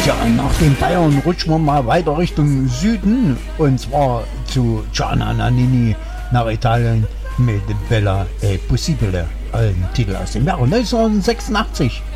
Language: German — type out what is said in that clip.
Tja, nach den Bayern rutschen wir mal weiter Richtung Süden und zwar zu Gianna Nannini nach Italien mit Bella e Possibile, ein Titel aus dem Jahre 1986.